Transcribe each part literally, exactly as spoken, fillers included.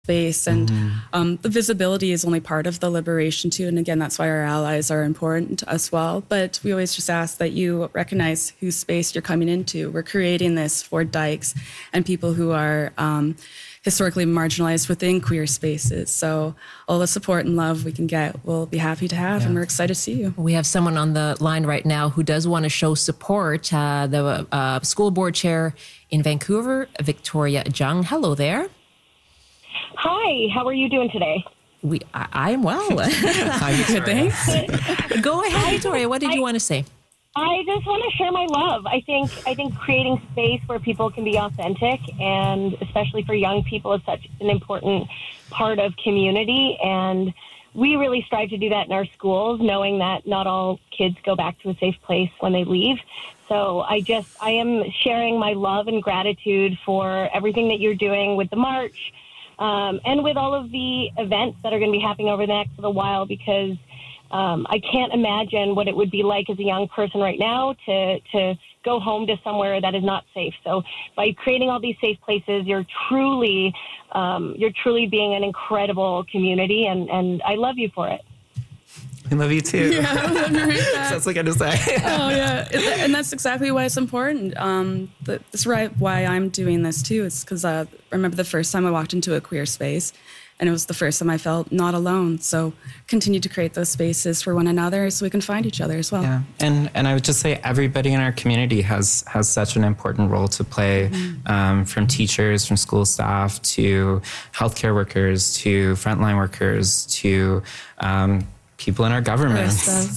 space. And mm-hmm. um, the visibility is only part of the liberation too. And again, that's why our allies are important as well. But we always just ask that you recognize whose space you're coming into. We're creating this for dykes and people who are um, historically marginalized within queer spaces. So all the support and love we can get, we'll be happy to have, yeah. and we're excited to see you. We have someone on the line right now who does want to show support. Uh, the uh, school board chair in Vancouver, Victoria Jung. Hello there. Hi, how are you doing today? We, I, I'm well. I'm good, thanks. Go ahead, Victoria. What did I, you want to say? I just want to share my love. I think I think creating space where people can be authentic, and especially for young people, is such an important part of community. And we really strive to do that in our schools, knowing that not all kids go back to a safe place when they leave. So I just, I am sharing my love and gratitude for everything that you're doing with the march, Um, and with all of the events that are going to be happening over the next little while, because um, I can't imagine what it would be like as a young person right now to, to go home to somewhere that is not safe. So by creating all these safe places, you're truly um, you're truly being an incredible community, and, and I love you for it. I love you too. Yeah, I love you right back. That's what I got to say. Oh yeah, and that's exactly why it's important. Um, that's right. Why I'm doing this too. It's because uh, I remember the first time I walked into a queer space, and it was the first time I felt not alone. So continue to create those spaces for one another, so we can find each other as well. Yeah, and and I would just say everybody in our community has has such an important role to play, mm-hmm. um, from teachers, from school staff, to healthcare workers, to frontline workers, to um, people in our government.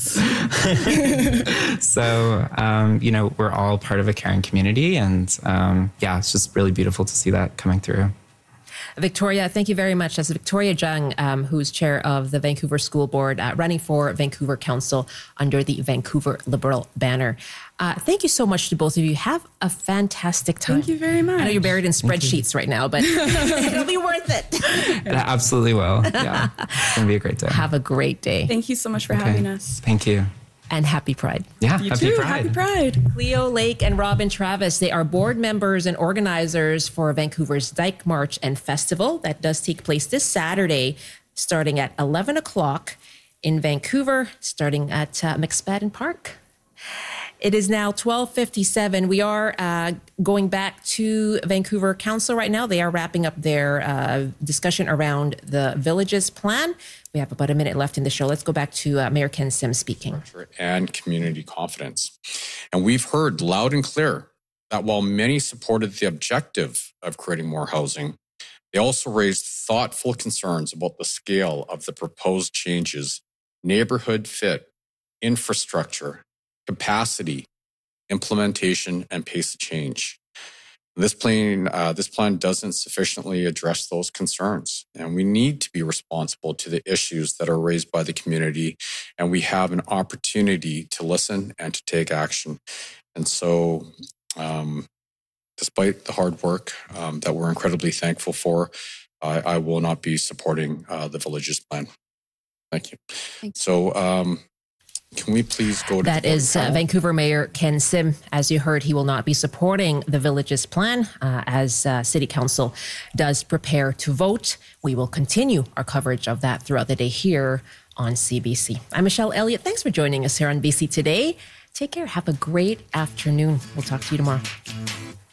So, um, you know, we're all part of a caring community. And um, yeah, it's just really beautiful to see that coming through. Victoria, thank you very much. That's Victoria Jung, um, who's chair of the Vancouver School Board, uh, running for Vancouver Council under the Vancouver Liberal banner. Uh, thank you so much to both of you. Have a fantastic time. Thank you very much. I know you're buried in spreadsheets right now, but it'll be worth it. It absolutely will. Yeah, it's going to be a great day. Have a great day. Thank you so much for okay. having us. Thank you. And happy Pride. Yeah, you happy too. Pride. Happy Pride. Cleo Lake and Robin Travis, they are board members and organizers for Vancouver's Dyke March and Festival. That does take place this Saturday, starting at eleven o'clock in Vancouver, starting at uh, McSpadden Park. It is now twelve fifty-seven. We are uh, going back to Vancouver Council right now. They are wrapping up their uh, discussion around the Villages Plan. We have about a minute left in the show. Let's go back to uh, Mayor Ken Sim speaking. And community confidence. And we've heard loud and clear that while many supported the objective of creating more housing, they also raised thoughtful concerns about the scale of the proposed changes, neighborhood fit, infrastructure, capacity, implementation, and pace of change. This plan, uh, this plan doesn't sufficiently address those concerns, and we need to be responsible to the issues that are raised by the community, and we have an opportunity to listen and to take action. And so, um, despite the hard work um, that we're incredibly thankful for, I, I will not be supporting uh, the Villages Plan. Thank you. Thank you. So, um, can we please go to that is uh, Vancouver Mayor Ken Sim. As you heard, he will not be supporting the Villages Plan uh, as uh, City Council does prepare to vote. We will continue our coverage of that throughout the day here on C B C. I'm Michelle Elliott. Thanks for joining us here on B C Today. Take care. Have a great afternoon. We'll talk to you tomorrow.